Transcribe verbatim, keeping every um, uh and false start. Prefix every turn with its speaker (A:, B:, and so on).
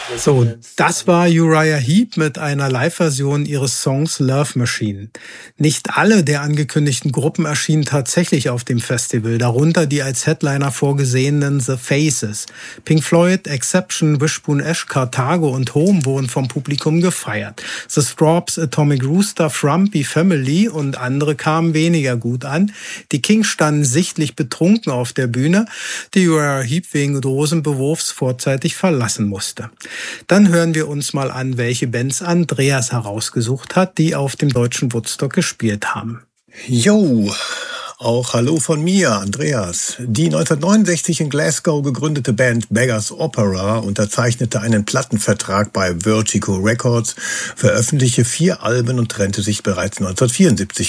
A: So, das war Uriah Heep mit einer Live-Version ihres Songs Love Machine. Nicht alle der angekündigten Gruppen erschienen tatsächlich auf dem Festival, darunter die als Headliner vorgesehenen The Faces. Pink Floyd, Exception, Wishbone Ash, Carthago und Home wurden vom Publikum gefeiert. The Strawbs, Atomic Rooster, Frumpy Family und andere kamen weniger gut an. Die Kings standen sichtlich betrunken auf der Bühne, die Uriah Heep wegen Dosenbewurfs vorzeitig verlassen musste. Dann hören wir uns mal an, welche Bands Andreas herausgesucht hat, die auf dem deutschen Woodstock gespielt haben.
B: Jo, auch hallo von mir, Andreas. Die neunzehnhundertneunundsechzig in Glasgow gegründete Band Beggars Opera unterzeichnete einen Plattenvertrag bei Vertigo Records, veröffentlichte vier Alben und trennte sich bereits neunzehnhundertvierundsiebzig